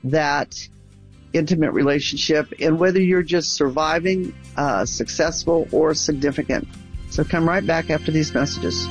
that intimate relationship, and whether you're just surviving, successful, or significant. So come right back after these messages.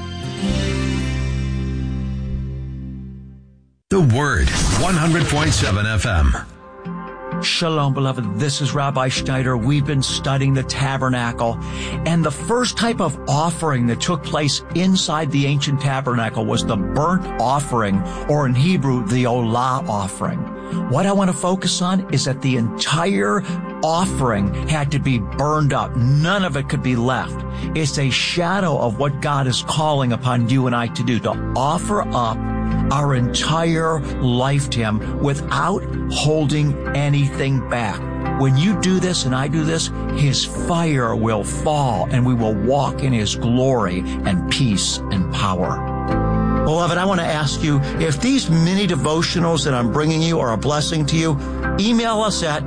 The Word, 100.7 FM. Shalom, beloved. This is Rabbi Schneider. We've been studying the tabernacle, and the first type of offering that took place inside the ancient tabernacle was the burnt offering, or in Hebrew, the Olah offering. What I want to focus on is that the entire offering had to be burned up. None of it could be left. It's a shadow of what God is calling upon you and I to do, to offer up our entire life to Him without holding anything back. When you do this and I do this, His fire will fall and we will walk in His glory and peace and power. Beloved, I want to ask you, if these mini devotionals that I'm bringing you are a blessing to you, email us at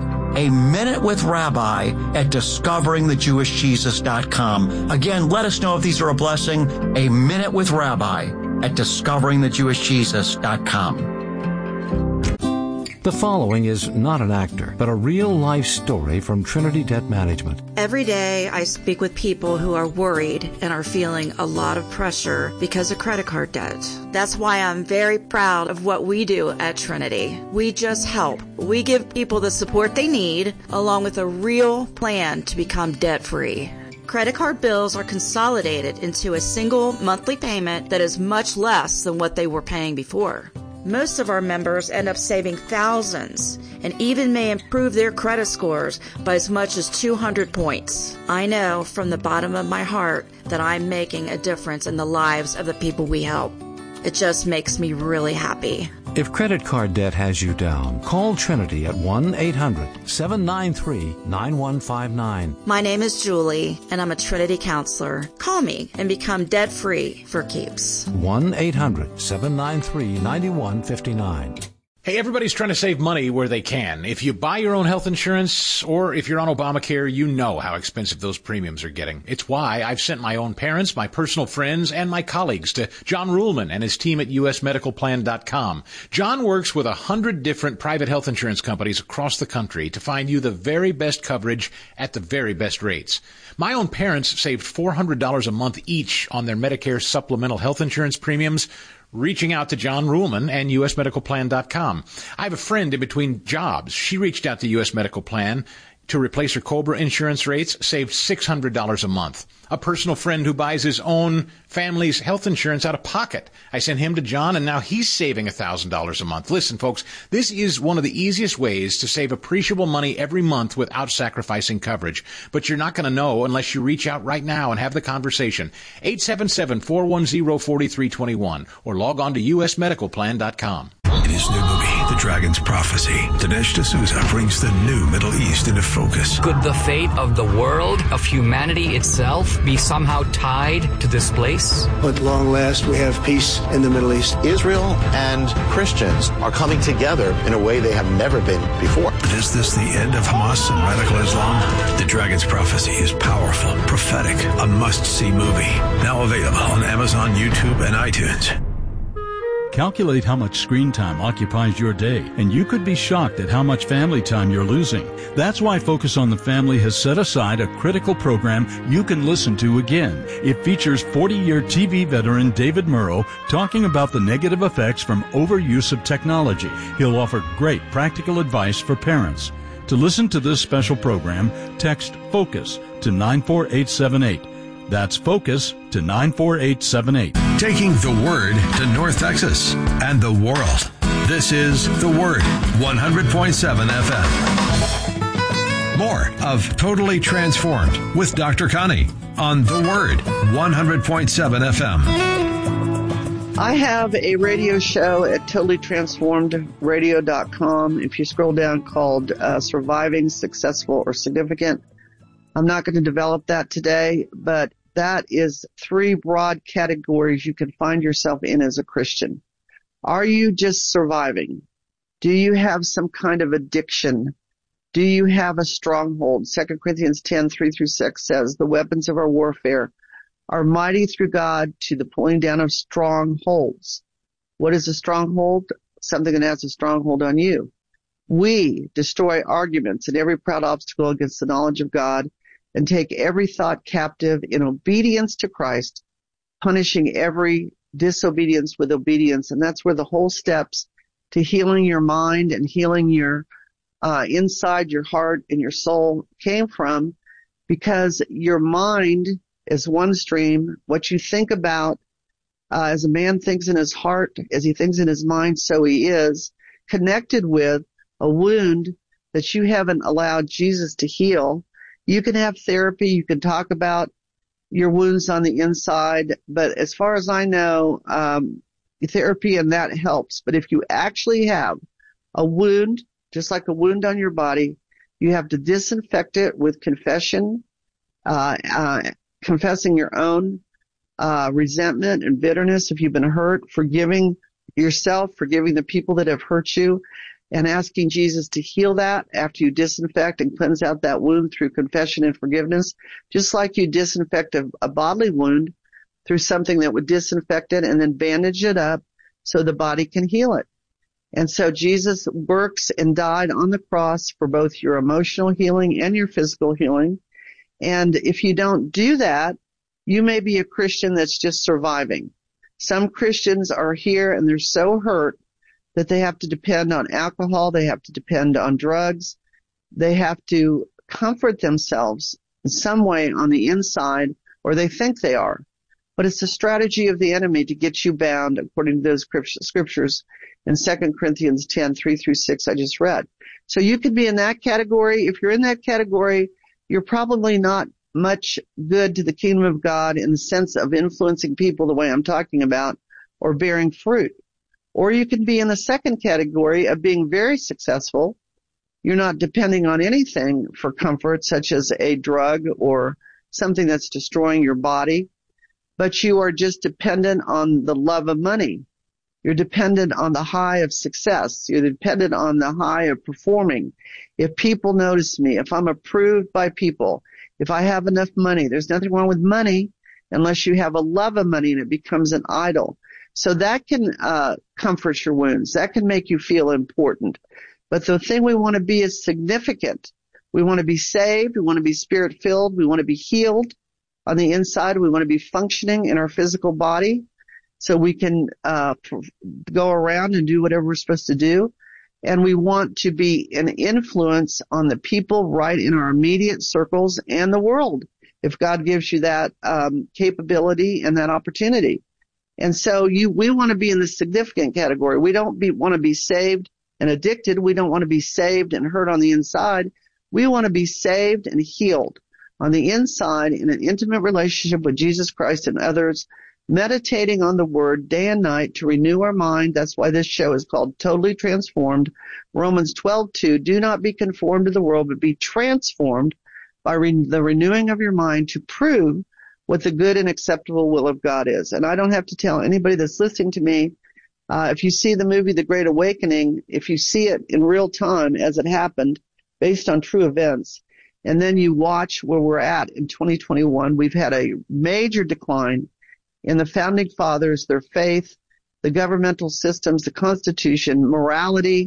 aminutewithrabbi@discoveringthejewishjesus.com. Again, let us know if these are a blessing. aminutewithrabbi@discoveringthejewishjesus.com. The following is not an actor, but a real-life story from Trinity Debt Management. Every day I speak with people who are worried and are feeling a lot of pressure because of credit card debt. That's why I'm very proud of what we do at Trinity. We just help. We give people the support they need, along with a real plan to become debt-free. Credit card bills are consolidated into a single monthly payment that is much less than what they were paying before. Most of our members end up saving thousands and even may improve their credit scores by as much as 200 points. I know from the bottom of my heart that I'm making a difference in the lives of the people we help. It just makes me really happy. If credit card debt has you down, call Trinity at 1-800-793-9159. My name is Julie, and I'm a Trinity counselor. Call me and become debt-free for keeps. 1-800-793-9159. Hey, everybody's trying to save money where they can. If you buy your own health insurance or if you're on Obamacare, you know how expensive those premiums are getting. It's why I've sent my own parents, my personal friends, and my colleagues to John Ruhlman and his team at usmedicalplan.com. John works with 100 different private health insurance companies across the country to find you the very best coverage at the very best rates. My own parents saved $400 a month each on their Medicare supplemental health insurance premiums, reaching out to John Ruhlman and usmedicalplan.com. I have a friend in between jobs. She reached out to US Medical Plan to replace her COBRA insurance rates, saved $600 a month. A personal friend who buys his own family's health insurance out of pocket. I sent him to John, and now he's saving $1,000 a month. Listen, folks, this is one of the easiest ways to save appreciable money every month without sacrificing coverage. But you're not going to know unless you reach out right now and have the conversation. 877-410-4321 or log on to usmedicalplan.com. In his new movie, The Dragon's Prophecy, Dinesh D'Souza brings the new Middle East into focus. Could the fate of the world, of humanity itself, be somehow tied to this place? At long last, we have peace in the Middle East. Israel and Christians are coming together in a way they have never been before. But is this the end of Hamas and radical Islam? The Dragon's Prophecy is powerful, prophetic, a must-see movie. Now available on Amazon, YouTube, and iTunes. Calculate how much screen time occupies your day, and you could be shocked at how much family time you're losing. That's why Focus on the Family has set aside a critical program you can listen to again. It features 40-year TV veteran David Murrow talking about the negative effects from overuse of technology. He'll offer great practical advice for parents. To listen to this special program, text FOCUS to 94878. That's FOCUS to 94878. Taking the Word to North Texas and the world. This is The Word, 100.7 FM. More of Totally Transformed with Dr. Connie on The Word, 100.7 FM. I have a radio show at totallytransformedradio.com. If you scroll down, called Surviving, Successful, or Significant. I'm not going to develop that today, but that is 3 broad categories you can find yourself in as a Christian. Are you just surviving? Do you have some kind of addiction? Do you have a stronghold? 2 Corinthians 10, 3-6 says, the weapons of our warfare are mighty through God to the pulling down of strongholds. What is a stronghold? Something that has a stronghold on you. We destroy arguments and every proud obstacle against the knowledge of God and take every thought captive in obedience to Christ, punishing every disobedience with obedience. And that's where the whole steps to healing your mind and healing your inside your heart and your soul came from, because your mind is one stream. What you think about, as a man thinks in his heart, as he thinks in his mind, so he is, connected with a wound that you haven't allowed Jesus to heal. You can have therapy. You can talk about your wounds on the inside. But as far as I know, therapy and that helps. But if you actually have a wound, just like a wound on your body, you have to disinfect it with confession, confessing your own resentment and bitterness if you've been hurt, forgiving yourself, forgiving the people that have hurt you, and asking Jesus to heal that after you disinfect and cleanse out that wound through confession and forgiveness, just like you disinfect a bodily wound through something that would disinfect it and then bandage it up so the body can heal it. And so Jesus works and died on the cross for both your emotional healing and your physical healing. And if you don't do that, you may be a Christian that's just surviving. Some Christians are here and they're so hurt that they have to depend on alcohol, they have to depend on drugs, they have to comfort themselves in some way on the inside, or they think they are. But it's a strategy of the enemy to get you bound, according to those scriptures in 2 Corinthians 10, 3-6 I just read. So you could be in that category. If you're in that category, you're probably not much good to the kingdom of God in the sense of influencing people the way I'm talking about, or bearing fruit. Or you can be in the second category of being very successful. You're not depending on anything for comfort, such as a drug or something that's destroying your body, but you are just dependent on the love of money. You're dependent on the high of success. You're dependent on the high of performing. If people notice me, if I'm approved by people, if I have enough money, there's nothing wrong with money unless you have a love of money and it becomes an idol. So that can comfort your wounds. That can make you feel important. But the thing we want to be is significant. We want to be saved. We want to be spirit-filled. We want to be healed on the inside. We want to be functioning in our physical body so we can go around and do whatever we're supposed to do. And we want to be an influence on the people right in our immediate circles and the world, if God gives you that capability and that opportunity. And so we want to be in the significant category. We don't want to be saved and addicted. We don't want to be saved and hurt on the inside. We want to be saved and healed on the inside in an intimate relationship with Jesus Christ and others, meditating on the word day and night to renew our mind. That's why this show is called Totally Transformed. Romans 12:2, do not be conformed to the world, but be transformed by the renewing of your mind to prove what the good and acceptable will of God is. And I don't have to tell anybody that's listening to me, if you see the movie The Great Awakening, if you see it in real time as it happened, based on true events, and then you watch where we're at in 2021, we've had a major decline in the founding fathers, their faith, the governmental systems, the Constitution, morality,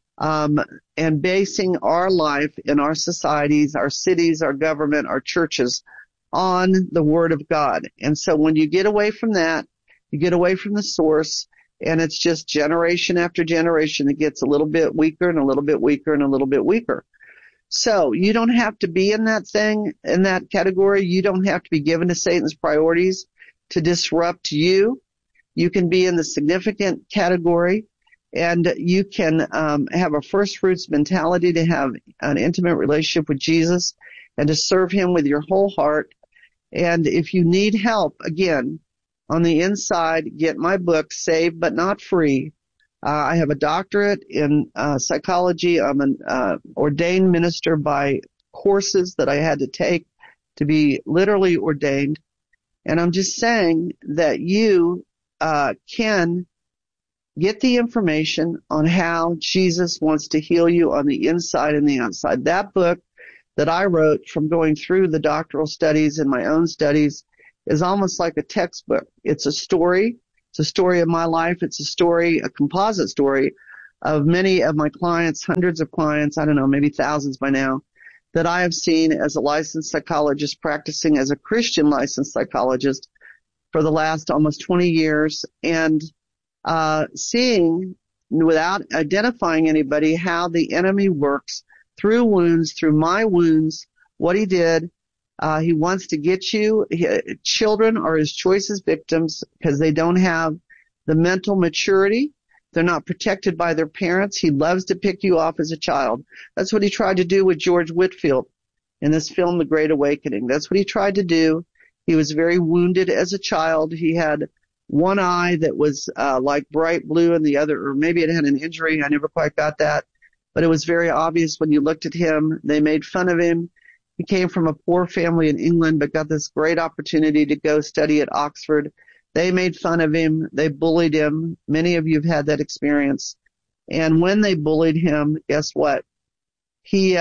and basing our life in our societies, our cities, our government, our churches on the Word of God. And so when you get away from that, you get away from the source, and it's just generation after generation that gets a little bit weaker and a little bit weaker and a little bit weaker. So you don't have to be in that thing, in that category. You don't have to be given to Satan's priorities to disrupt you. You can be in the significant category, and you can have a first fruits mentality to have an intimate relationship with Jesus and to serve him with your whole heart. And if you need help, again, on the inside, get my book, Saved But Not Free. I have a doctorate in psychology. I'm an ordained minister by courses that I had to take to be literally ordained. And I'm just saying that you can get the information on how Jesus wants to heal you on the inside and the outside. That book that I wrote from going through the doctoral studies and my own studies is almost like a textbook. It's a story. It's a story of my life. It's a story, a composite story of many of my clients, hundreds of clients, I don't know, maybe thousands by now, that I have seen as a licensed psychologist practicing as a Christian licensed psychologist for the last almost 20 years, and seeing, without identifying anybody, how the enemy works through wounds, through my wounds, what he did. He wants to get you. Children are his choicest victims because they don't have the mental maturity. They're not protected by their parents. He loves to pick you off as a child. That's what he tried to do with George Whitefield in this film, The Great Awakening. That's what he tried to do. He was very wounded as a child. He had one eye that was like bright blue and the other, or maybe it had an injury. I never quite got that. But it was very obvious when you looked at him. They made fun of him. He came from a poor family in England, but got this great opportunity to go study at Oxford. They made fun of him. They bullied him. Many of you have had that experience. And when they bullied him, guess what? He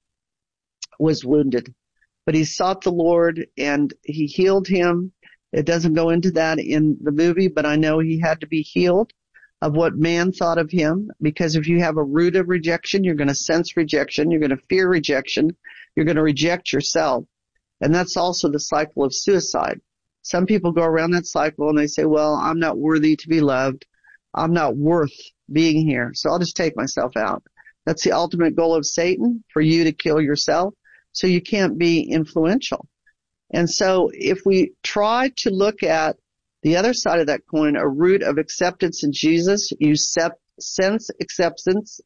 was wounded. But he sought the Lord and he healed him. It doesn't go into that in the movie, but I know he had to be healed of what man thought of him. Because if you have a root of rejection, you're going to sense rejection. You're going to fear rejection. You're going to reject yourself. And that's also the cycle of suicide. Some people go around that cycle and they say, well, I'm not worthy to be loved. I'm not worth being here, so I'll just take myself out. That's the ultimate goal of Satan, for you to kill yourself so you can't be influential. And so if we try to look at the other side of that coin, a root of acceptance in Jesus, you sense acceptance.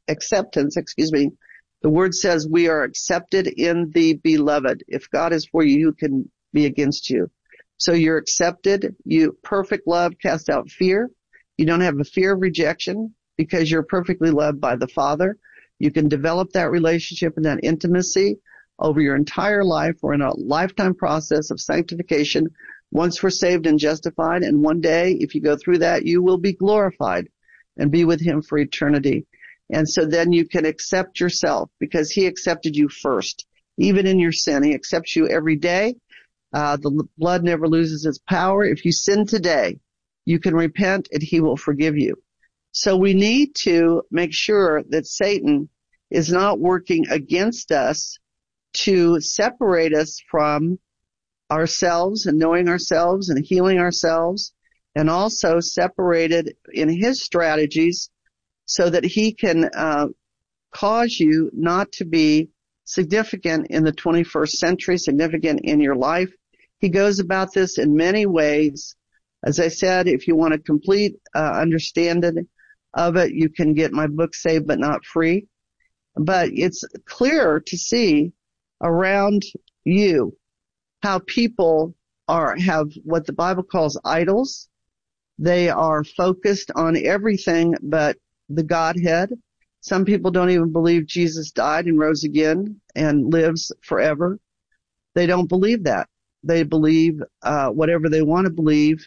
The word says we are accepted in the beloved. If God is for you, who can be against you? So you're accepted. Perfect love casts out fear. You don't have a fear of rejection because you're perfectly loved by the Father. You can develop that relationship and that intimacy over your entire life. We're in a lifetime process of sanctification. Once we're saved and justified, and one day, if you go through that, you will be glorified and be with him for eternity. And so then you can accept yourself because he accepted you first. Even in your sin, he accepts you every day. The blood never loses its power. If you sin today, you can repent and he will forgive you. So we need to make sure that Satan is not working against us to separate us from ourselves and knowing ourselves and healing ourselves, and also separated in his strategies so that he can cause you not to be significant in the 21st century, significant in your life. He goes about this in many ways. As I said, if you want a complete understanding of it, you can get my book, Saved But Not Free. But it's clear to see around you how people have what the Bible calls idols. They are focused on everything but the Godhead. Some people don't even believe Jesus died and rose again and lives forever. They don't believe that. They believe whatever they want to believe.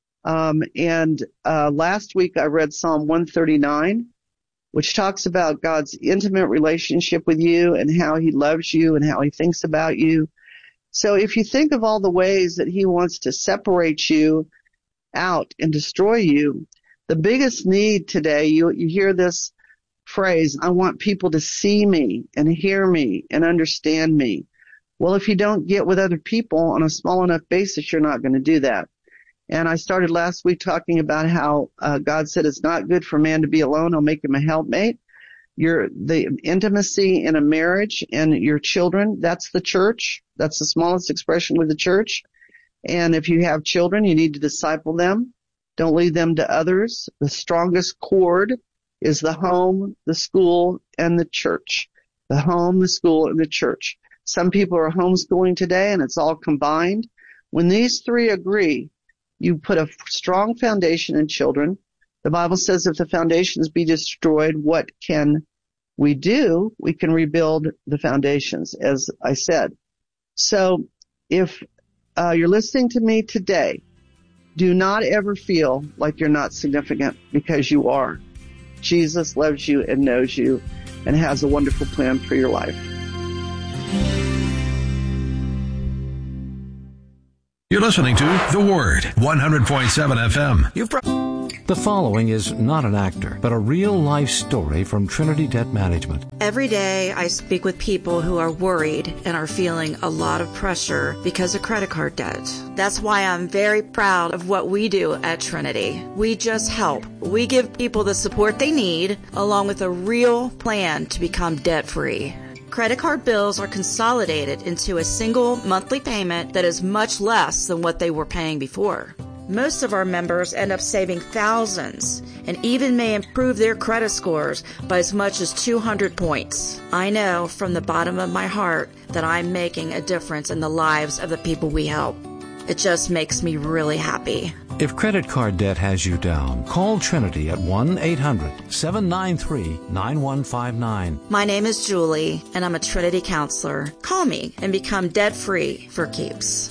And last week I read Psalm 139, which talks about God's intimate relationship with you and how he loves you and how he thinks about you. So if you think of all the ways that he wants to separate you out and destroy you, the biggest need today, you hear this phrase, I want people to see me and hear me and understand me. Well, if you don't get with other people on a small enough basis, you're not going to do that. And I started last week talking about how God said it's not good for man to be alone. I'll make him a helpmate. The intimacy in a marriage and your children, that's the church. That's the smallest expression with the church. And if you have children, you need to disciple them. Don't leave them to others. The strongest cord is the home, the school, and the church. The home, the school, and the church. Some people are homeschooling today, and it's all combined. When these three agree, you put a strong foundation in children. The Bible says if the foundations be destroyed, what can we do? We can rebuild the foundations, as I said. So if you're listening to me today, do not ever feel like you're not significant, because you are. Jesus loves you and knows you and has a wonderful plan for your life. You're listening to The Word, 100.7 FM. The following is not an actor, but a real-life story from Trinity Debt Management. Every day I speak with people who are worried and are feeling a lot of pressure because of credit card debt. That's why I'm very proud of what we do at Trinity. We just help. We give people the support they need, along with a real plan to become debt-free. Credit card bills are consolidated into a single monthly payment that is much less than what they were paying before. Most of our members end up saving thousands and even may improve their credit scores by as much as 200 points. I know from the bottom of my heart that I'm making a difference in the lives of the people we help. It just makes me really happy. If credit card debt has you down, call Trinity at 1-800-793-9159. My name is Julie, and I'm a Trinity counselor. Call me and become debt-free for keeps.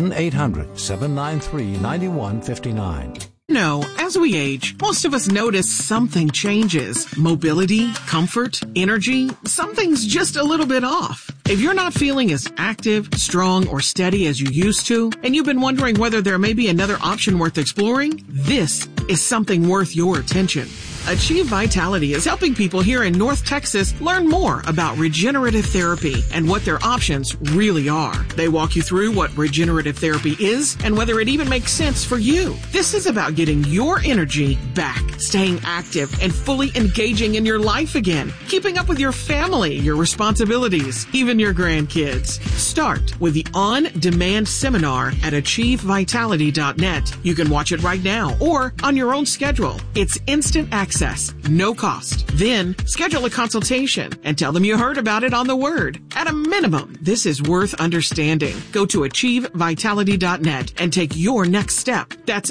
1-800-793-9159. As we age, most of us notice something changes. Mobility, comfort, energy, something's just a little bit off. If you're not feeling as active, strong, or steady as you used to, and you've been wondering whether there may be another option worth exploring, this is something worth your attention. Achieve Vitality is helping people here in North Texas learn more about regenerative therapy and what their options really are. They walk you through what regenerative therapy is and whether it even makes sense for you. This is about getting your energy back, staying active, and fully engaging in your life again, keeping up with your family, your responsibilities, even your grandkids. Start with the on-demand seminar at achievevitality.net. You can watch it right now or on your own schedule. It's instant access, no cost. Then schedule a consultation and tell them you heard about it on The Word. At a minimum, this is worth understanding. Go to achievevitality.net and take your next step. That's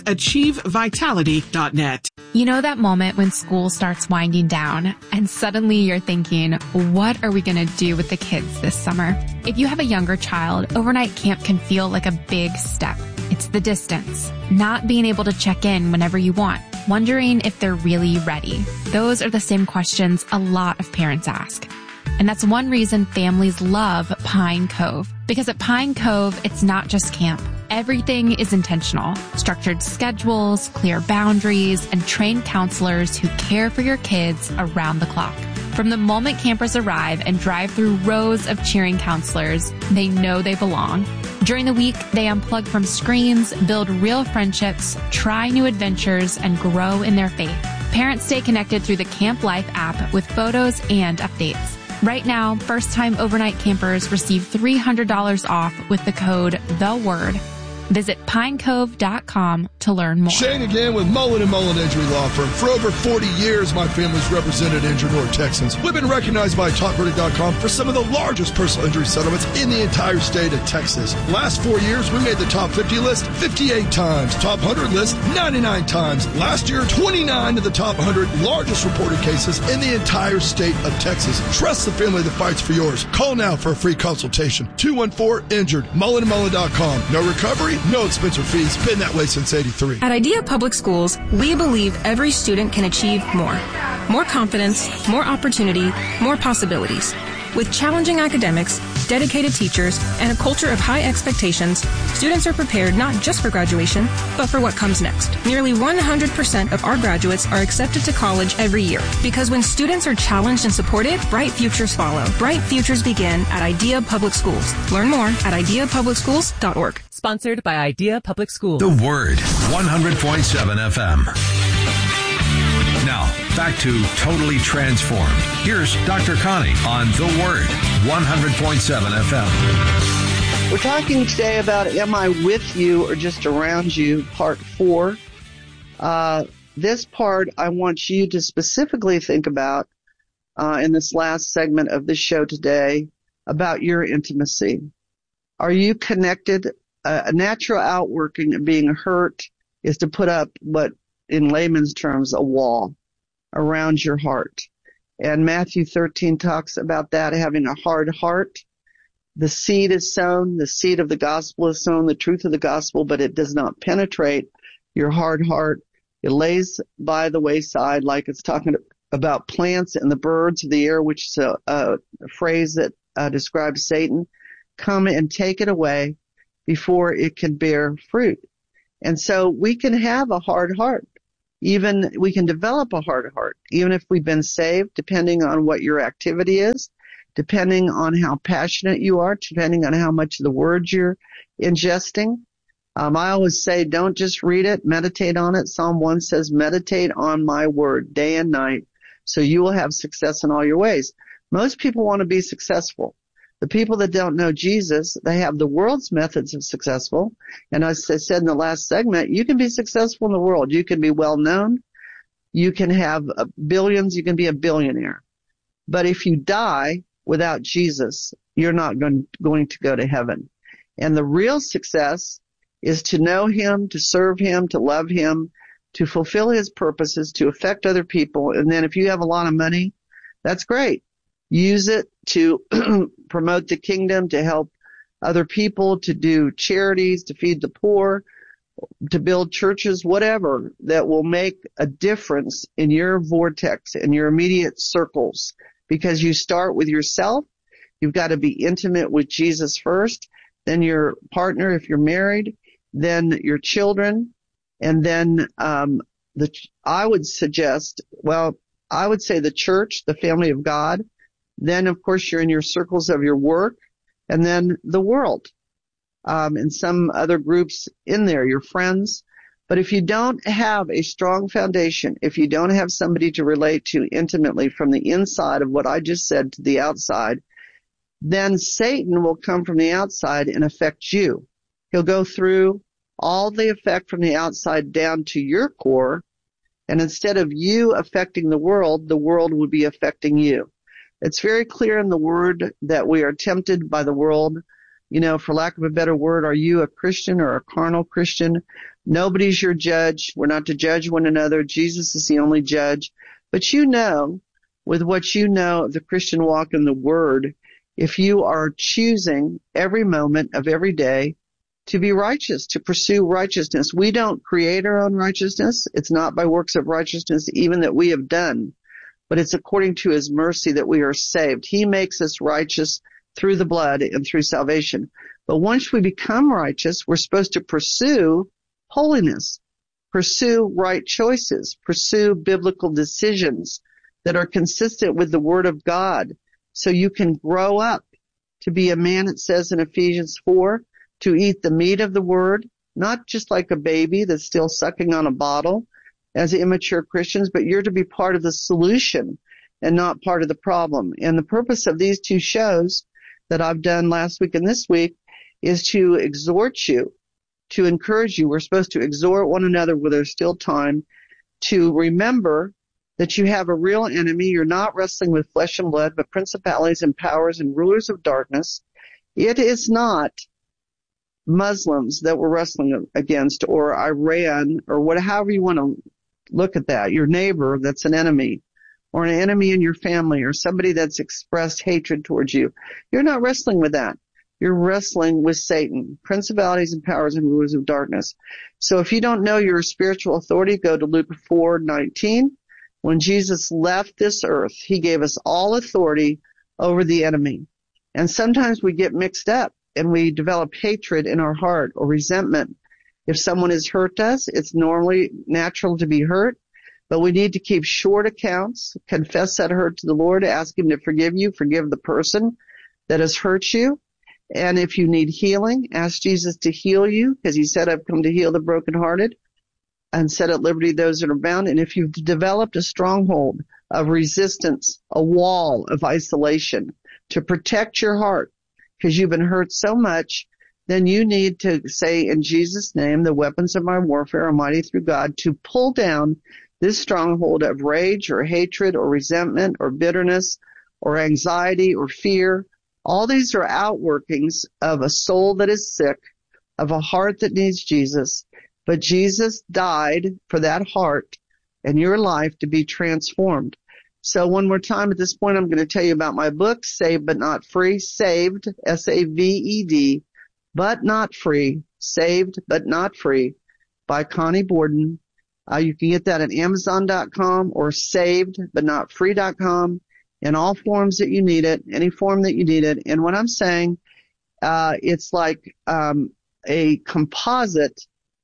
achievevitality.net. You know that moment when school starts winding down and suddenly you're thinking, what are we going to do with the kids this summer? If you have a younger child, overnight camp can feel like a big step. It's the distance, not being able to check in whenever you want, wondering if they're really ready. Those are the same questions a lot of parents ask. And that's one reason families love Pine Cove. Because at Pine Cove, it's not just camp. Everything is intentional. Structured schedules, clear boundaries, and trained counselors who care for your kids around the clock. From the moment campers arrive and drive through rows of cheering counselors, they know they belong. During the week, they unplug from screens, build real friendships, try new adventures, and grow in their faith. Parents stay connected through the Camp Life app with photos and updates. Right now, first-time overnight campers receive $300 off with the code THEWORD. Visit pinecove.com to learn more. Shane again with Mullen & Mullen Injury Law Firm. For over 40 years, my family's represented injured North Texans. We've been recognized by TalkRight.com for some of the largest personal injury settlements in the entire state of Texas. Last 4 years, we made the top 50 list 58 times, top 100 list 99 times. Last year, 29 of the top 100 largest reported cases in the entire state of Texas. Trust the family that fights for yours. Call now for a free consultation. 214-INJURED. MullenandMullen.com. No recovery, no expense or fees. Been that way since 83. At Idea Public Schools, we believe every student can achieve more. More confidence, more opportunity, more possibilities. With challenging academics, dedicated teachers, and a culture of high expectations, students are prepared not just for graduation, but for what comes next. Nearly 100% of our graduates are accepted to college every year. Because when students are challenged and supported, bright futures follow. Bright futures begin at Idea Public Schools. Learn more at ideapublicschools.org. Sponsored by Idea Public Schools. The Word, 100.7 FM. Now, back to Totally Transformed. Here's Dr. Connie on The Word, 100.7 FM. We're talking today about Am I With You or Just Around You, Part 4. This part I want you to specifically think about in this last segment of this show today about your intimacy. Are you connected? A natural outworking of being hurt is to put up what, in layman's terms, a wall around your heart. And Matthew 13 talks about that, having a hard heart. The seed is sown, the seed of the gospel is sown, the truth of the gospel, but it does not penetrate your hard heart. It lays by the wayside, like it's talking about plants and the birds of the air, which is a phrase that describes Satan. Come and take it away before it can bear fruit. And so we can have a hard heart. Even we can develop a hard heart, even if we've been saved, depending on what your activity is, depending on how passionate you are, depending on how much of the word you're ingesting. I always say, don't just read it, meditate on it. Psalm 1 says, meditate on my word day and night, so you will have success in all your ways. Most people want to be successful. The people that don't know Jesus, they have the world's methods of successful. And as I said in the last segment, you can be successful in the world. You can be well known. You can have billions. You can be a billionaire. But if you die without Jesus, you're not going to go to heaven. And the real success is to know him, to serve him, to love him, to fulfill his purposes, to affect other people. And then if you have a lot of money, that's great. Use it to promote the kingdom, to help other people, to do charities, to feed the poor, to build churches, whatever that will make a difference in your vortex, in your immediate circles. Because you start with yourself. You've got to be intimate with Jesus first, then your partner if you're married, then your children, and then I would say the church, the family of God. Then, of course, you're in your circles of your work, and then the world, and some other groups in there, your friends. But if you don't have a strong foundation, if you don't have somebody to relate to intimately from the inside of what I just said to the outside, then Satan will come from the outside and affect you. He'll go through all the effect from the outside down to your core, and instead of you affecting the world would be affecting you. It's very clear in the word that we are tempted by the world. You know, for lack of a better word, are you a Christian or a carnal Christian? Nobody's your judge. We're not to judge one another. Jesus is the only judge. But you know, with what you know of the Christian walk in the word, if you are choosing every moment of every day to be righteous, to pursue righteousness. We don't create our own righteousness. It's not by works of righteousness even that we have done, but it's according to his mercy that we are saved. He makes us righteous through the blood and through salvation. But once we become righteous, we're supposed to pursue holiness, pursue right choices, pursue biblical decisions that are consistent with the Word of God, so you can grow up to be a man, it says in Ephesians 4, to eat the meat of the Word, not just like a baby that's still sucking on a bottle as immature Christians, but you're to be part of the solution and not part of the problem. And the purpose of these two shows that I've done last week and this week is to exhort you, to encourage you. We're supposed to exhort one another where there's still time, to remember that you have a real enemy. You're not wrestling with flesh and blood, but principalities and powers and rulers of darkness. It is not Muslims that we're wrestling against, or Iran, or however you want to look at that. Your neighbor that's an enemy, or an enemy in your family, or somebody that's expressed hatred towards you. You're not wrestling with that. You're wrestling with Satan, principalities and powers and rulers of darkness. So if you don't know your spiritual authority, go to Luke 4:19. When Jesus left this earth, he gave us all authority over the enemy. And sometimes we get mixed up and we develop hatred in our heart or resentment. If someone has hurt us, it's normally natural to be hurt, but we need to keep short accounts, confess that hurt to the Lord, ask him to forgive you, forgive the person that has hurt you. And if you need healing, ask Jesus to heal you, because he said, I've come to heal the brokenhearted and set at liberty those that are bound. And if you've developed a stronghold of resistance, a wall of isolation to protect your heart because you've been hurt so much, then you need to say, in Jesus' name, the weapons of my warfare are mighty through God, to pull down this stronghold of rage or hatred or resentment or bitterness or anxiety or fear. All these are outworkings of a soul that is sick, of a heart that needs Jesus. But Jesus died for that heart and your life to be transformed. So one more time at this point, I'm going to tell you about my book, Saved But Not Free. Saved, S-A-V-E-D, but not free. Saved But Not Free by Connie Borden. You can get that at Amazon.com or savedbutnotfree.com in all forms that you need it, any form that you need it. And what I'm saying, it's like a composite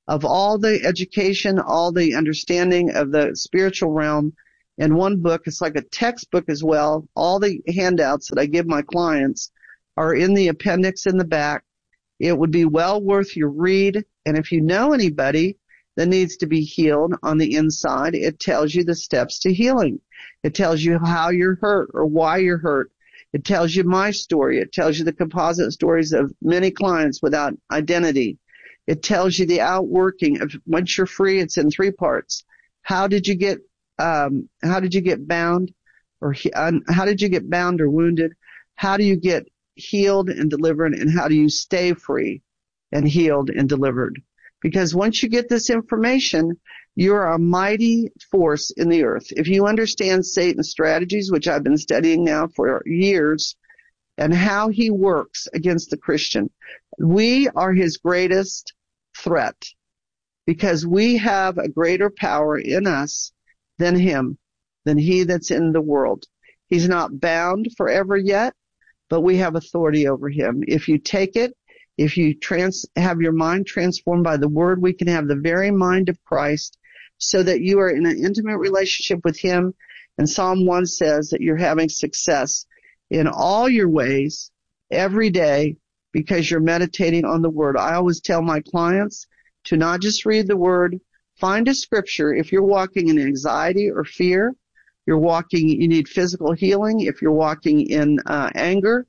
of all the education, all the understanding of the spiritual realm in one book. It's like a textbook as well. All the handouts that I give my clients are in the appendix in the back. It would be well worth your read. And if you know anybody that needs to be healed on the inside, it tells you the steps to healing. It tells you how you're hurt or why you're hurt. It tells you my story. It tells you the composite stories of many clients without identity. It tells you the outworking of once you're free. It's in 3 parts. How did you get bound, or how did you get bound or wounded? How do you get healed and delivered, and how do you stay free and healed and delivered? Because once you get this information, you're a mighty force in the earth. If you understand Satan's strategies, which I've been studying now for years, and how he works against the Christian, we are his greatest threat, because we have a greater power in us than him, than he that's in the world. He's not bound forever yet, but we have authority over him. If you take it, if you have your mind transformed by the word, we can have the very mind of Christ, so that you are in an intimate relationship with him. And Psalm 1 says that you're having success in all your ways every day because you're meditating on the word. I always tell my clients to not just read the word, find a scripture. If you're walking in anxiety or fear, you need physical healing. If you're walking in anger,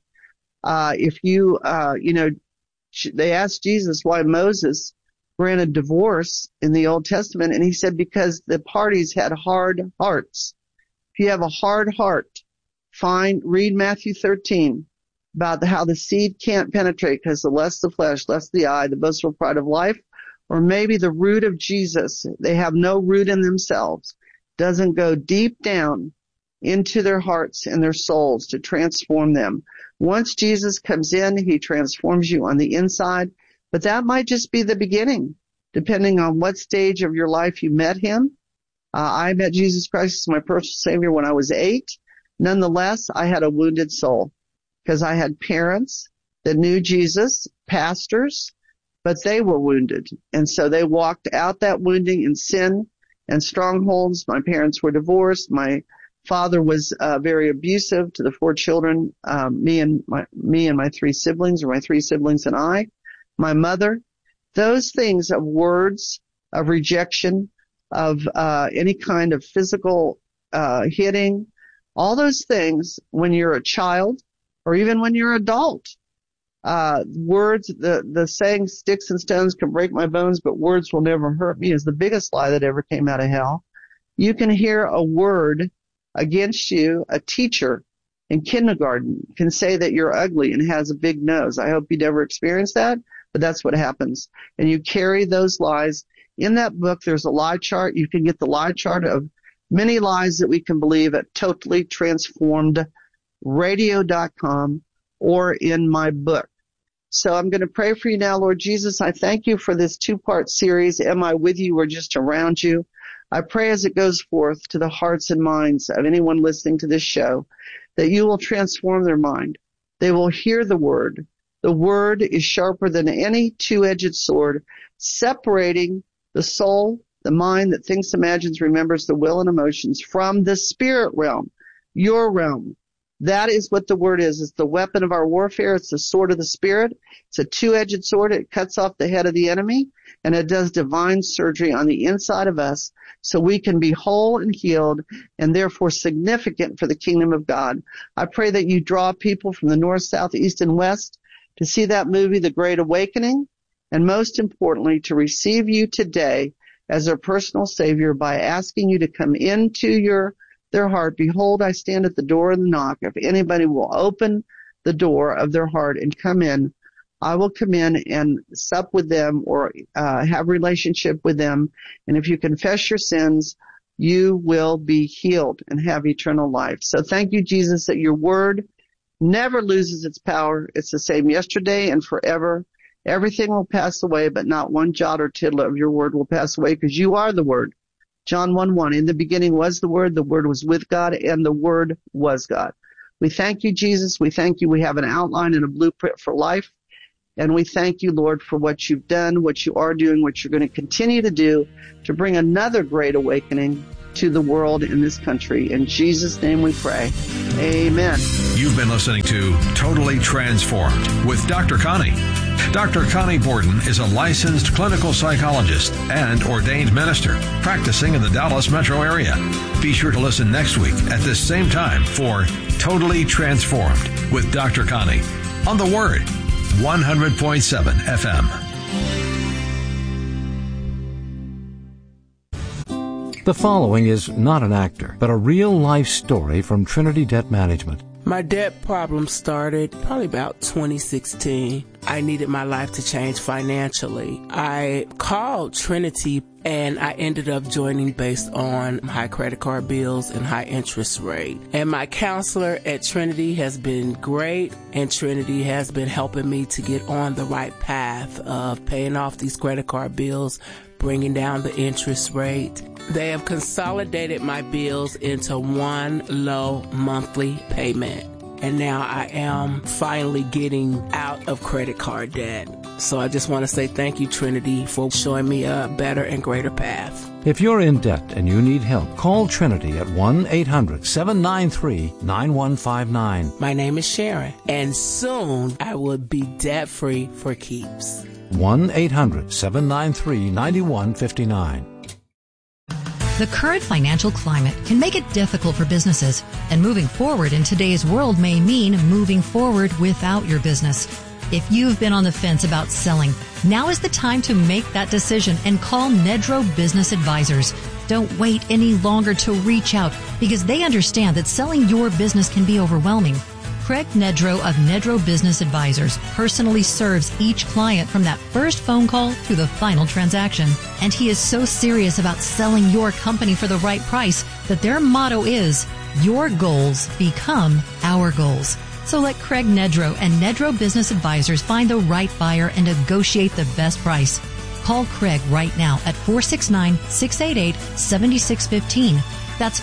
they asked Jesus why Moses granted divorce in the Old Testament, and he said because the parties had hard hearts. If you have a hard heart, read Matthew 13 about how the seed can't penetrate because the lust of the flesh, lust of the eye, the boastful pride of life, or maybe the root of Jesus. They have no root in themselves. Doesn't go deep down into their hearts and their souls to transform them. Once Jesus comes in, he transforms you on the inside. But that might just be the beginning, depending on what stage of your life you met him. I met Jesus Christ as my personal Savior when I was 8. Nonetheless, I had a wounded soul because I had parents that knew Jesus, pastors, but they were wounded. And so they walked out that wounding in sin and strongholds. My parents were divorced. My father was very abusive to the 4 children, me and my 3 siblings, or my 3 siblings and I. My mother, those things of words, of rejection, of any kind of physical hitting, all those things when you're a child or even when you're an adult. Words, the saying sticks and stones can break my bones, but words will never hurt me is the biggest lie that ever came out of hell. You can hear a word against you. A teacher in kindergarten can say that you're ugly and has a big nose. I hope you never experienced that. But that's what happens. And you carry those lies. In that book, there's a lie chart. You can get the lie chart of many lies that we can believe at totallytransformedradio.com or in my book. So I'm going to pray for you now, Lord Jesus. I thank you for this 2-part series, Am I With You or Just Around You? I pray as it goes forth to the hearts and minds of anyone listening to this show that you will transform their mind. They will hear the word. The word is sharper than any 2-edged sword, separating the soul, the mind that thinks, imagines, remembers, the will and emotions from the spirit realm, your realm. That is what the word is. It's the weapon of our warfare. It's the sword of the spirit. It's a 2-edged sword. It cuts off the head of the enemy, and it does divine surgery on the inside of us so we can be whole and healed and therefore significant for the kingdom of God. I pray that you draw people from the north, south, east, and west to see that movie, The Great Awakening, and most importantly, to receive you today as their personal Savior by asking you to come into their heart. Behold, I stand at the door and knock. If anybody will open the door of their heart and come in, I will come in and sup with them or have relationship with them. And if you confess your sins, you will be healed and have eternal life. So thank you, Jesus, that your word never loses its power. It's the same yesterday and forever. Everything will pass away, but not one jot or tittle of your word will pass away because you are the word. John 1:1, in the beginning was the word was with God, and the word was God. We thank you, Jesus. We thank you. We have an outline and a blueprint for life. And we thank you, Lord, for what you've done, what you are doing, what you're going to continue to do to bring another great awakening to the world in this country. In Jesus' name we pray. Amen. You've been listening to Totally Transformed with Dr. Connie. Dr. Connie Borden is a licensed clinical psychologist and ordained minister practicing in the Dallas metro area. Be sure to listen next week at this same time for Totally Transformed with Dr. Connie on The Word, 100.7 FM. The following is not an actor, but a real-life story from Trinity Debt Management. My debt problem started probably about 2016. I needed my life to change financially. I called Trinity and I ended up joining based on high credit card bills and high interest rate. And my counselor at Trinity has been great, and Trinity has been helping me to get on the right path of paying off these credit card bills, bringing down the interest rate. They have consolidated my bills into one low monthly payment. And now I am finally getting out of credit card debt. So I just want to say thank you, Trinity, for showing me a better and greater path. If you're in debt and you need help, call Trinity at 1-800-793-9159. My name is Sharon, and soon I will be debt-free for keeps. 1-800-793-9159. The current financial climate can make it difficult for businesses, and moving forward in today's world may mean moving forward without your business. If you've been on the fence about selling, now is the time to make that decision and call Nedro Business Advisors. Don't wait any longer to reach out, because they understand that selling your business can be overwhelming. Craig Nedro of Nedro Business Advisors personally serves each client from that first phone call to the final transaction. And he is so serious about selling your company for the right price that their motto is, your goals become our goals. So let Craig Nedro and Nedro Business Advisors find the right buyer and negotiate the best price. Call Craig right now at 469-688-7615. That's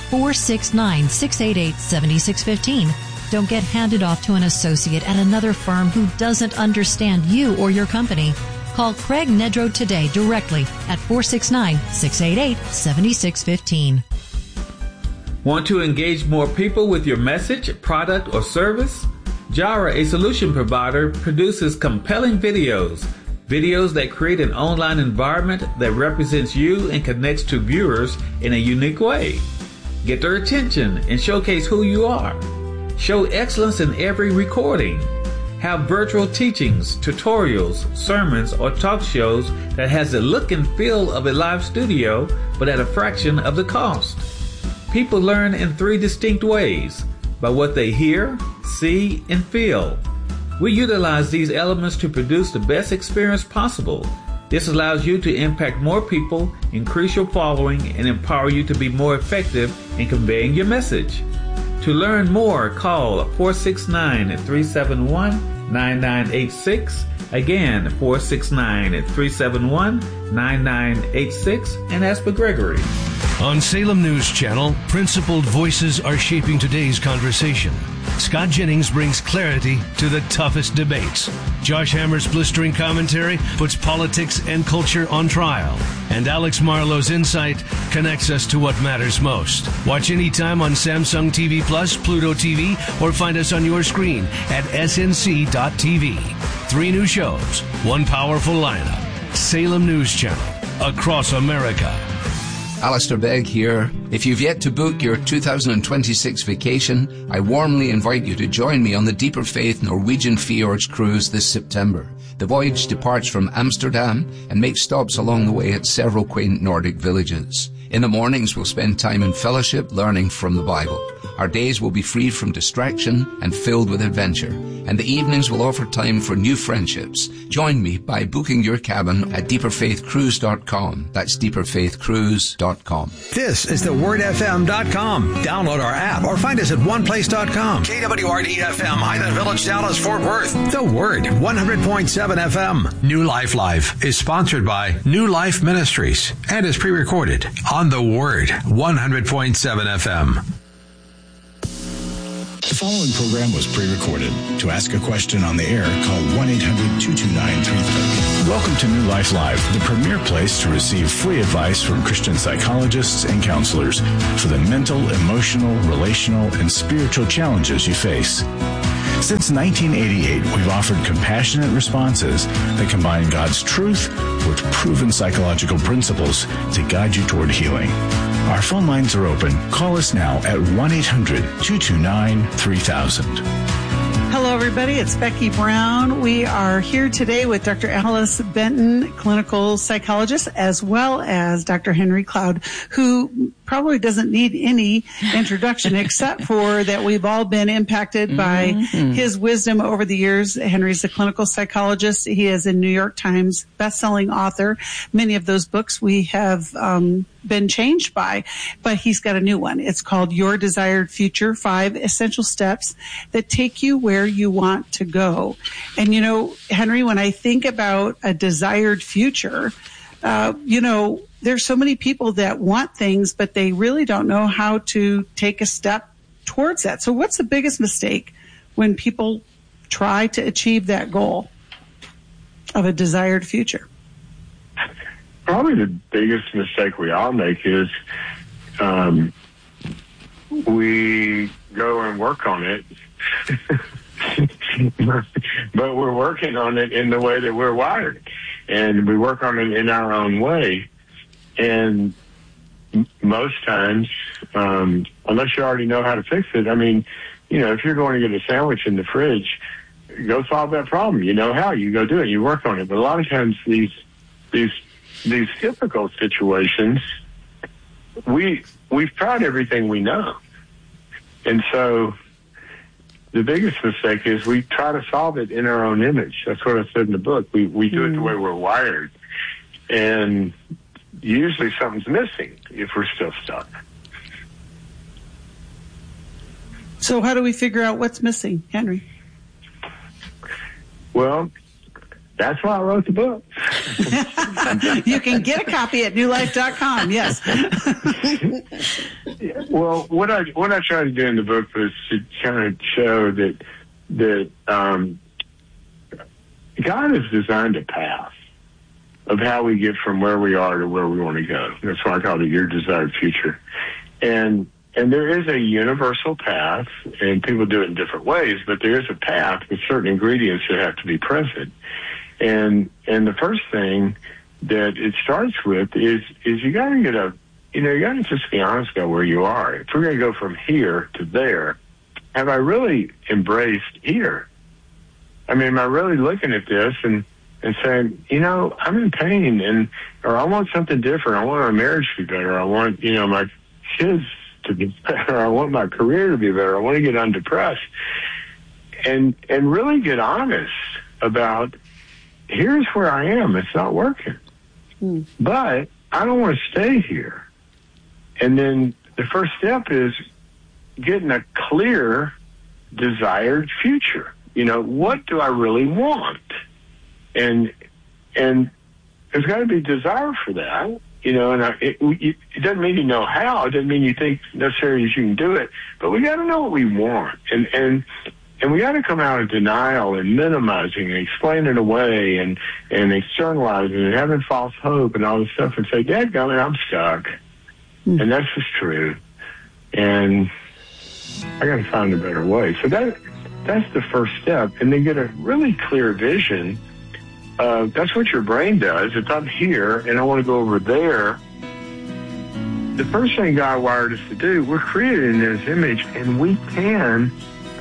469-688-7615. Don't get handed off to an associate at another firm who doesn't understand you or your company. Call Craig Nedro today directly at 469-688-7615. Want to engage more people with your message, product, or service? Jara, a solution provider, produces compelling videos that create an online environment that represents you and connects to viewers in a unique way. Get their attention and showcase who you are. Show excellence in every recording. Have virtual teachings, tutorials, sermons, or talk shows that has the look and feel of a live studio, but at a fraction of the cost. People learn in 3 distinct ways: by what they hear, see, and feel. We utilize these elements to produce the best experience possible. This allows you to impact more people, increase your following, and empower you to be more effective in conveying your message. To learn more, call 469-371-9986. Again, 469-371-9986, and ask for Gregory. On Salem News Channel, principled voices are shaping today's conversation. Scott Jennings brings clarity to the toughest debates. Josh Hammer's blistering commentary puts politics and culture on trial. And Alex Marlowe's insight connects us to what matters most. Watch anytime on Samsung TV Plus, Pluto TV, or find us on your screen at snc.tv. 3 new shows, 1 powerful lineup. Salem News Channel, across America. Alistair Begg here. If you've yet to book your 2026 vacation, I warmly invite you to join me on the Deeper Faith Norwegian Fjords cruise this September. The voyage departs from Amsterdam and makes stops along the way at several quaint Nordic villages. In the mornings, we'll spend time in fellowship learning from the Bible. Our days will be free from distraction and filled with adventure. And the evenings will offer time for new friendships. Join me by booking your cabin at deeperfaithcruise.com. That's deeperfaithcruise.com. This is thewordfm.com. Download our app or find us at oneplace.com. KWRD-FM, Highland Village, Dallas, Fort Worth. The Word, 100.7 FM. New Life Live is sponsored by New Life Ministries and is pre-recorded on The Word, 100.7 FM. The following program was pre-recorded. To ask a question on the air, call 1-800-229-3030. Welcome to New Life Live, the premier place to receive free advice from Christian psychologists and counselors for the mental, emotional, relational, and spiritual challenges you face. Since 1988, we've offered compassionate responses that combine God's truth with proven psychological principles to guide you toward healing. Our phone lines are open. Call us now at 1-800-229-3000. Hello, everybody. It's Becky Brown. We are here today with Dr. Alice Benton, clinical psychologist, as well as Dr. Henry Cloud, who probably doesn't need any introduction except for that we've all been impacted by his wisdom over the years. Henry's a clinical psychologist. He is a New York Times bestselling author. Many of those books we have been changed by, but he's got a new one. It's called Your Desired Future, 5 Essential Steps That Take You Where You Want to Go. And, you know, Henry, when I think about a desired future, there's so many people that want things, but they really don't know how to take a step towards that. So what's the biggest mistake when people try to achieve that goal of a desired future? Probably the biggest mistake we all make is we go and work on it, but we're working on it in the way that we're wired, and we work on it in our own way. And most times, unless you already know how to fix it, I mean, if you're going to get a sandwich in the fridge, go solve that problem. You know how. You go do it. You work on it. But a lot of times these difficult situations, we've tried everything we know. And so the biggest mistake is we try to solve it in our own image. That's what I said in the book. We do it the way we're wired. And usually something's missing if we're still stuck. So how do we figure out what's missing, Henry? Well, that's why I wrote the book. You can get a copy at newlife.com, yes. Well, what I tried to do in the book was to kind of show that God has designed a path of how we get from where we are to where we want to go. That's why I called it Your Desired Future. And there is a universal path, and people do it in different ways, but there is a path with certain ingredients that have to be present. And the first thing that it starts with is you got to you got to just be honest about where you are. If we're going to go from here to there, have I really embraced here? I mean, am I really looking at this and saying, I'm in pain, or I want something different. I want our marriage to be better. I want, my kids to be better. I want my career to be better. I want to get undepressed, and really get honest about, here's where I am. It's not working, but I don't want to stay here. And then the first step is getting a clear, desired future. What do I really want? And there's got to be desire for that, and it doesn't mean you know how. It doesn't mean you think necessarily you can do it, but we got to know what we want. And we got to come out of denial and minimizing and explaining away and externalizing and having false hope and all this stuff and say, dadgummit, I'm stuck. And that's just true. And I got to find a better way. So that's the first step. And then get a really clear vision. That's what your brain does. If I'm here and I want to go over there, the first thing God wired us to do, we're created in His image, and we can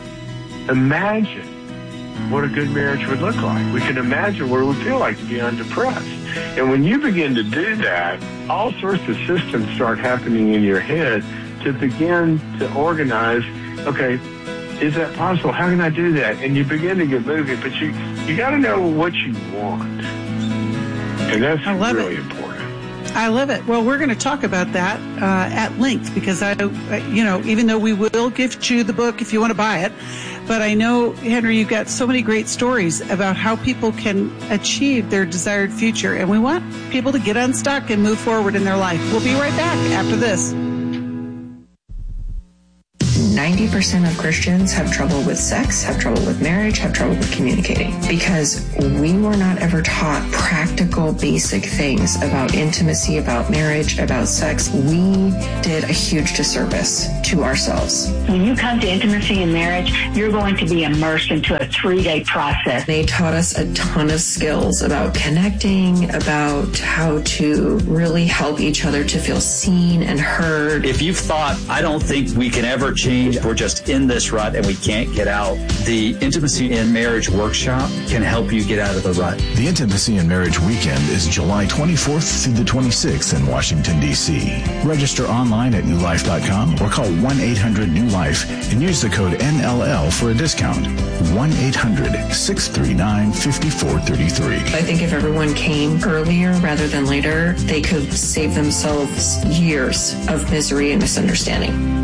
imagine what a good marriage would look like. We can imagine what it would feel like to be undepressed. And when you begin to do that, all sorts of systems start happening in your head to begin to organize, okay, is that possible? How can I do that? And you begin to get moving, but you got to know what you want. And that's really important. I love it. Well, we're going to talk about that at length because even though we will gift you the book if you want to buy it, but I know, Henry, you've got so many great stories about how people can achieve their desired future, and we want people to get unstuck and move forward in their life. We'll be right back after this. 90 90% of Christians have trouble with sex, have trouble with marriage, have trouble with communicating, because we were not ever taught practical, basic things about intimacy, about marriage, about sex. We did a huge disservice to ourselves. When you come to intimacy and marriage, you're going to be immersed into a 3-day process. They taught us a ton of skills about connecting, about how to really help each other to feel seen and heard. If you've thought, I don't think we can ever change, we're just in this rut and we can't get out, the Intimacy in Marriage Workshop can help you get out of the rut. The Intimacy in Marriage Weekend is July 24th through the 26th in Washington, D.C. Register online at newlife.com or call 1-800-NEW-LIFE and use the code NLL for a discount. 1-800-639-5433. I think if everyone came earlier rather than later, they could save themselves years of misery and misunderstanding.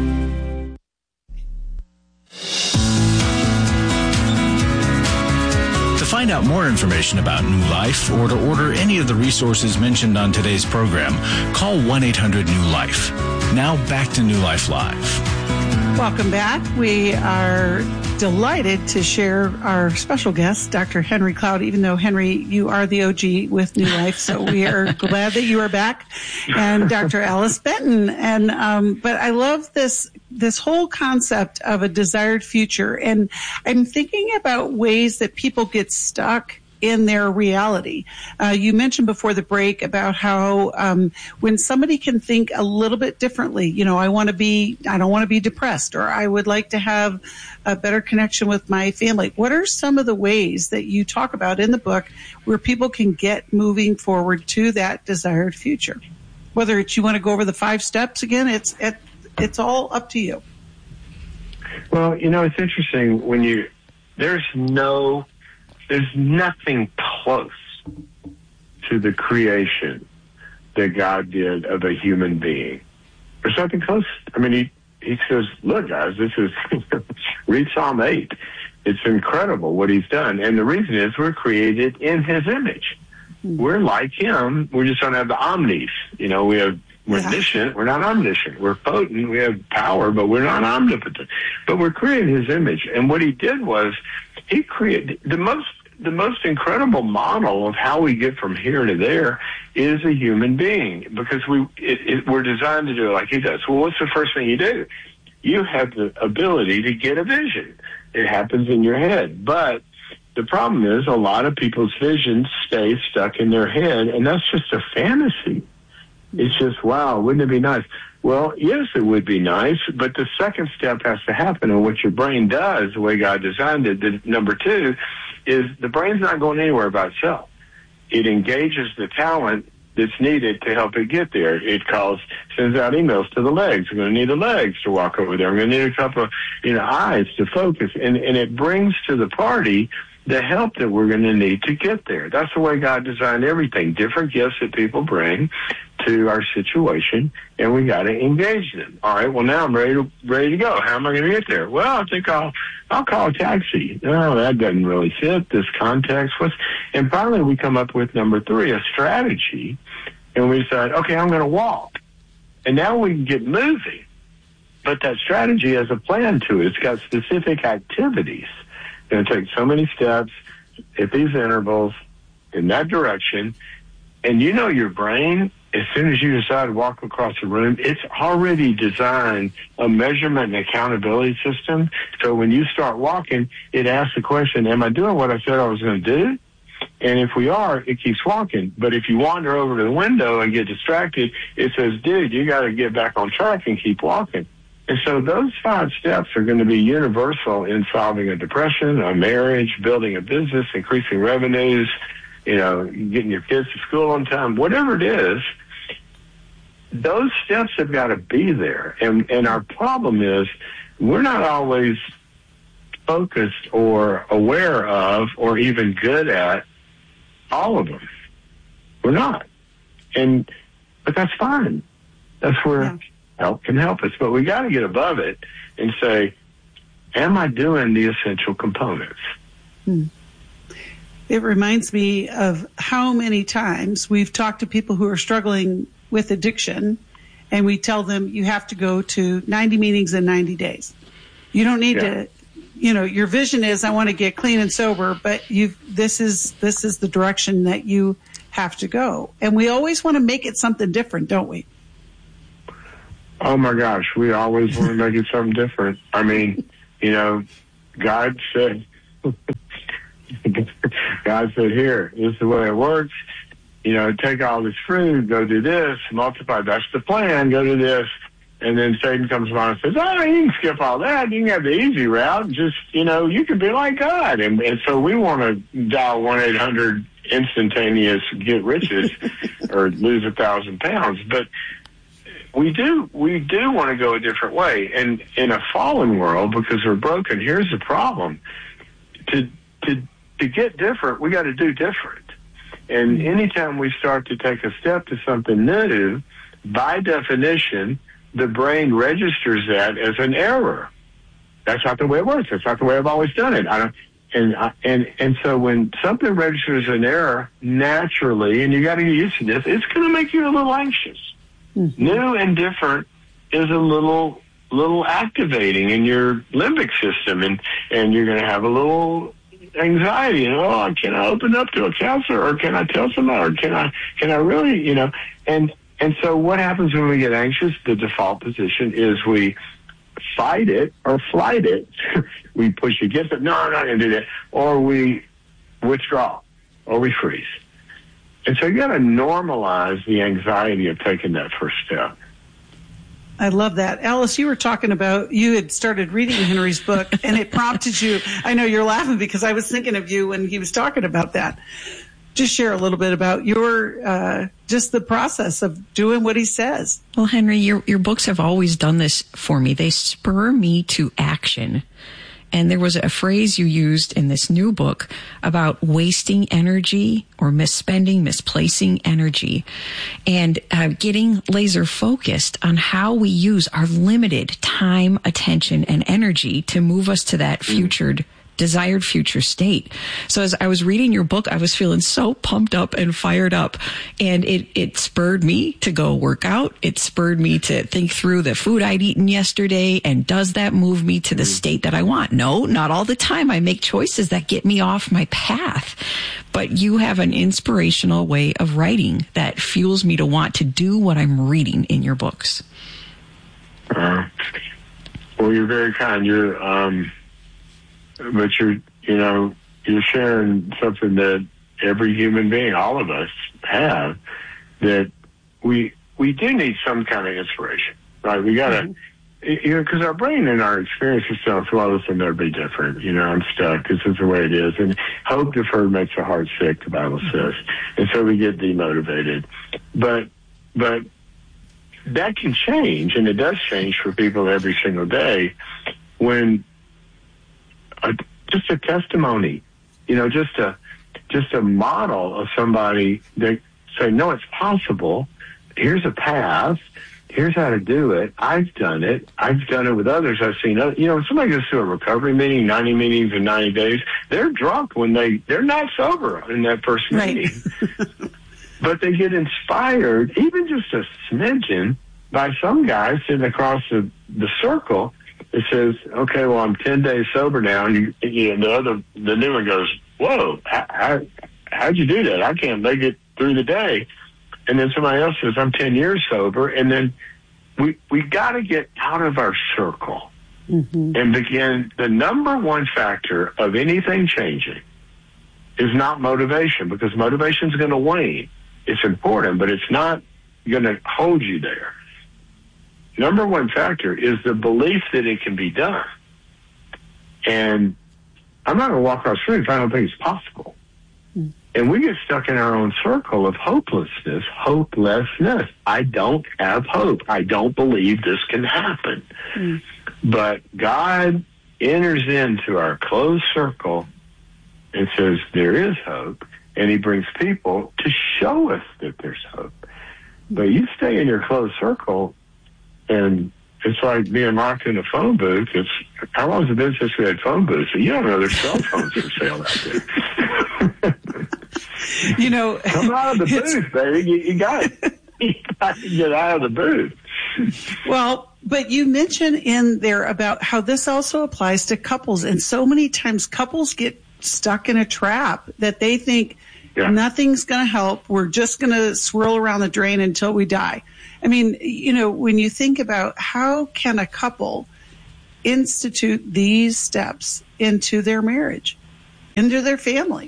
To find out more information about New Life or to order any of the resources mentioned on today's program, call 1-800-NEW-LIFE. Now back to New Life Live. Welcome back. We are delighted to share our special guest, Dr. Henry Cloud, even though, Henry, you are the OG with New Life, so we are glad that you are back, and Dr. Alice Benton. And but I love this whole concept of a desired future, and I'm thinking about ways that people get stuck in their reality. You mentioned before the break about how when somebody can think a little bit differently, I don't want to be depressed, or I would like to have a better connection with my family. What are some of the ways that you talk about in the book where people can get moving forward to that desired future? Whether it's you want to go over the 5 steps again, it's all up to you. Well, it's interesting when there's nothing close to the creation that God did of a human being. There's nothing close. I mean, he says, look, guys, this is, read Psalm 8. It's incredible what he's done. And the reason is we're created in his image. We're like him. We just don't have the omnis. We're omniscient. We're not omniscient. We're potent. We have power, but we're not omnipotent. But we're created in his image. And what he did was he created the most incredible model of how we get from here to there is a human being, because we're designed to do it like he does. Well, what's the first thing you do? You have the ability to get a vision. It happens in your head. But the problem is a lot of people's visions stay stuck in their head, and that's just a fantasy. It's just, wow, wouldn't it be nice? Well, yes, it would be nice, but the second step has to happen, and what your brain does, the way God designed it, the number 2, is the brain's not going anywhere by itself. It engages the talent that's needed to help it get there. It sends out emails to the legs. I'm going to need the legs to walk over there. I'm going to need a couple of eyes to focus. And it brings to the party the help that we're going to need to get there. That's the way God designed everything. Different gifts that people bring to our situation, and we got to engage them. All right, well, now I'm ready to go. How am I going to get there? Well, I think I'll call a taxi. No, that doesn't really fit this context. And finally, we come up with number 3, a strategy, and we decide, okay, I'm going to walk. And now we can get moving. But that strategy has a plan to it. It's got specific activities. It's going to take so many steps at these intervals in that direction. And your brain, as soon as you decide to walk across the room, it's already designed a measurement and accountability system. So when you start walking, it asks the question, am I doing what I said I was going to do? And if we are, it keeps walking. But if you wander over to the window and get distracted, it says, dude, you got to get back on track and keep walking. And so those 5 steps are going to be universal in solving a depression, a marriage, building a business, increasing revenues, getting your kids to school on time, whatever it is. Those steps have got to be there. And our problem is we're not always focused or aware of or even good at all of them. We're not. But that's fine. That's where help can help us. But we got to get above it and say, am I doing the essential components? It reminds me of how many times we've talked to people who are struggling with addiction, and we tell them you have to go to 90 meetings in 90 days. You don't need to, your vision is I want to get clean and sober, but this is the direction that you have to go. And we always want to make it something different, don't we? Oh my gosh, we always want to make it something different. I mean, God said, here, this is the way it works. Take all this fruit, go do this, multiply. That's the plan. Go do this. And then Satan comes along and says, you can skip all that. You can have the easy route. Just, you can be like God. And so we want to dial 1-800 instantaneous get riches or lose 1,000 pounds. But we do want to go a different way. And in a fallen world, because we're broken, here's the problem. To get different, we got to do different. And anytime we start to take a step to something new, by definition, the brain registers that as an error. That's not the way it works. That's not the way I've always done it. And so when something registers as an error, naturally, and you got to get used to this, it's going to make you a little anxious. Mm-hmm. New and different is a little activating in your limbic system, and you're going to have a little anxiety. Can I open up to a counselor, or can I tell somebody, or can I really, And so what happens when we get anxious? The default position is we fight it or flight it. We push against it. No, I'm not going to do that. Or we withdraw, or we freeze. And so you got to normalize the anxiety of taking that first step. I love that. Alice, you were talking about, you had started reading Henry's book, and it prompted you. I know you're laughing because I was thinking of you when he was talking about that. Just share a little bit about your, just the process of doing what he says. Well, Henry, your books have always done this for me. They spur me to action. And there was a phrase you used in this new book about wasting energy or misplacing energy, and getting laser focused on how we use our limited time, attention, and energy to move us to that desired future state. So as I was reading your book, I was feeling so pumped up and fired up, and it spurred me to go work out. It spurred me to think through the food I'd eaten yesterday, and does that move me to the state that I want? No, not all the time. I make choices that get me off my path. But you have an inspirational way of writing that fuels me to want to do what I'm reading in your books. Well, you're very kind. But you're sharing something that every human being, all of us, have, that we do need some kind of inspiration, right? We gotta, because our brain and our experiences tell us, well, listen, that'll be different. I'm stuck. This is the way it is. And hope deferred makes the heart sick, the Bible says. And so we get demotivated. But that can change, and it does change for people every single day when just a testimony, just a model of somebody that say, no, it's possible. Here's a path. Here's how to do it. I've done it. I've done it with others. I've seen others. When somebody goes to a recovery meeting, 90 meetings in 90 days, they're drunk when they're not sober in that first meeting. But they get inspired, even just a smidgen, by some guy sitting across the circle. It says, okay, well, I'm 10 days sober now. And the new one goes, whoa, how'd you do that? I can't make it through the day. And then somebody else says, I'm 10 years sober. And then we got to get out of our circle and begin. The number one factor of anything changing is not motivation, because motivation is going to wane. It's important, but it's not going to hold you there. Number one factor is the belief that it can be done. And I'm not going to walk across the street if I don't think it's possible. And we get stuck in our own circle of hopelessness. I don't have hope. I don't believe this can happen. But God enters into our closed circle and says there is hope, and he brings people to show us that there's hope. But you stay in your closed circle, and it's like being locked in a phone booth. How long has it been since we had phone booths? You don't know there's cell phones for sale out there. Come out of the booth, baby. You got to get out of the booth. Well, But you mentioned in there about how this also applies to couples. And so many times couples get stuck in a trap that they think nothing's going to help. We're just going to swirl around the drain until we die. I mean, you know, when you think about how can a couple institute these steps into their marriage, into their family?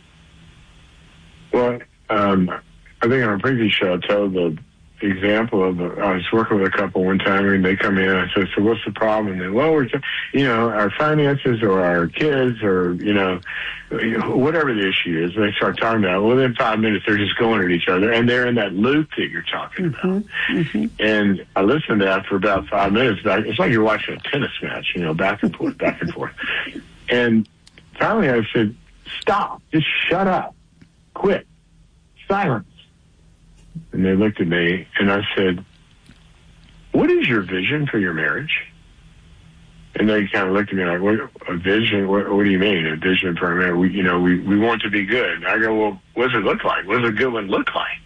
Well, I think on a previous show, I told the example of I was working with a couple one time, and they come in, and I said, so what's the problem? And they, well, we're, you know, our finances or our kids or, you know, whatever the issue is. And they start talking about it. Within 5 minutes, they're just going at each other, and they're in that loop that you're talking about. Mm-hmm. And I listened to that for about 5 minutes. It's like you're watching a tennis match, you know, back and forth, back and forth. And finally I said, stop, just shut up, quit, silence. And they looked at me, and I said, what is your vision for your marriage? And they kind of looked at me like, what, a vision? What do you mean, a vision for our marriage? We want to be good. And I go, well, what does it look like? What does a good one look like?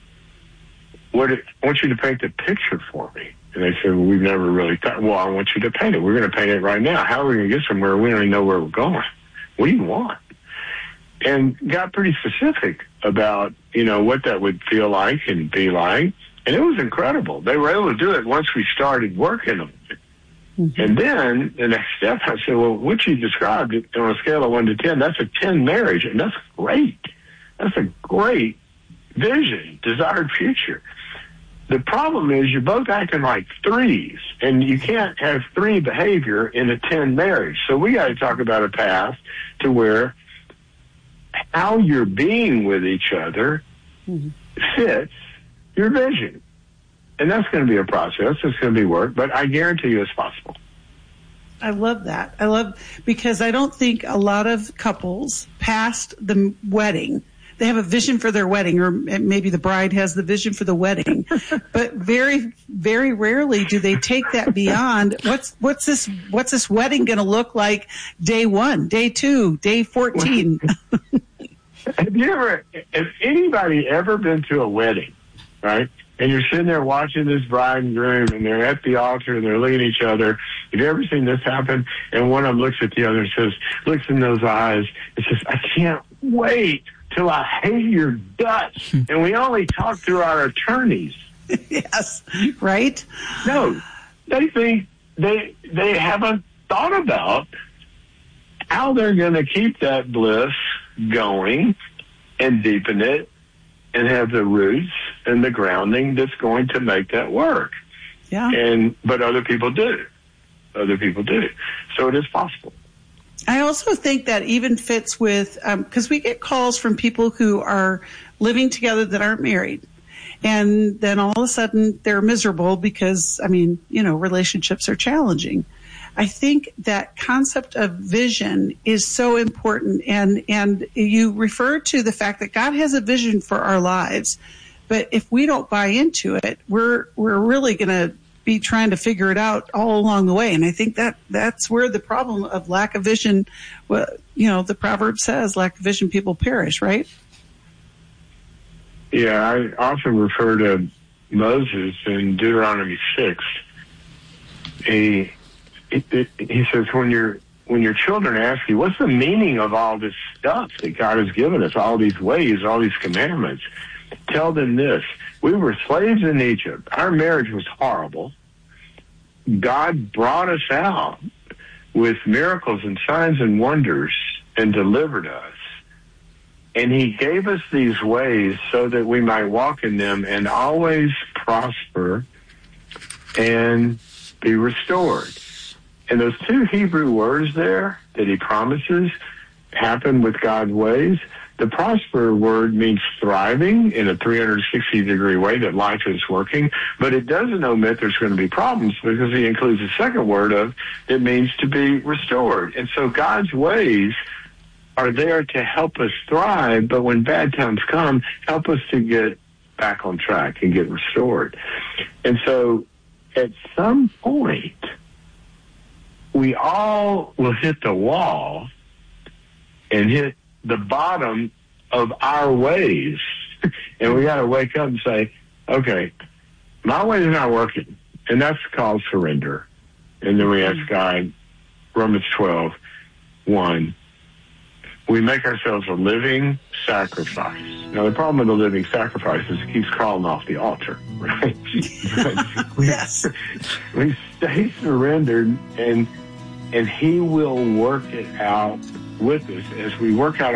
I want you to paint the picture for me. And they said, well, we've never really thought. Well, I want you to paint it. We're going to paint it right now. How are we going to get somewhere? We don't even know where we're going. What do you want? And got pretty specific about, you know, what that would feel like and be like. And it was incredible. They were able to do it once we started working on it. Mm-hmm. And then the next step, I said, well, what you described on a scale of 1 to 10, that's a 10 marriage. And that's great. That's a great vision, desired future. The problem is you're both acting like 3s, and you can't have 3 behavior in a 10 marriage. So we got to talk about a path to where how you're being with each other fits your vision. And that's going to be a process. It's going to be work, but I guarantee you it's possible. I love that. Because I don't think a lot of couples past the wedding, they have a vision for their wedding, or maybe the bride has the vision for the wedding, but very, very rarely do they take that beyond what's this wedding going to look like day 1, day 2, day 14. Has anybody ever been to a wedding, right? And you're sitting there watching this bride and groom, and they're at the altar, and they're looking at each other. Have you ever seen this happen? And one of them looks at the other and says, looks in those eyes, and says, I can't wait till I hate your guts. And we only talk through our attorneys. Yes, right? No, they think they haven't thought about how they're going to keep that bliss going and deepen it and have the roots and the grounding that's going to make that work. Yeah. But other people do. So it is possible. I also think that even fits with, because we get calls from people who are living together that aren't married. And then all of a sudden they're miserable because, relationships are challenging. I think that concept of vision is so important. And you refer to the fact that God has a vision for our lives. But if we don't buy into it, we're really going to be trying to figure it out all along the way. And I think that's where the problem of lack of vision, the proverb says, lack of vision, people perish, right? Yeah, I often refer to Moses in Deuteronomy 6. He says, when your children ask you, what's the meaning of all this stuff that God has given us, all these ways, all these commandments, tell them this. We were slaves in Egypt. Our marriage was horrible. God brought us out with miracles and signs and wonders and delivered us. And he gave us these ways so that we might walk in them and always prosper and be restored. And those 2 Hebrew words there that he promises happen with God's ways. The prosper word means thriving in a 360-degree way, that life is working, but it doesn't omit there's going to be problems, because he includes a second word of it means to be restored. And so God's ways are there to help us thrive, but when bad times come, help us to get back on track and get restored. And so at some point, we all will hit the wall and hit the bottom of our ways. And we got to wake up and say, okay, my way is not working. And that's called surrender. And then we ask God, Romans 12:1, we make ourselves a living sacrifice. Now, the problem with the living sacrifice is it keeps crawling off the altar, right? Yes. We stay surrendered, and He will work it out with us as we work out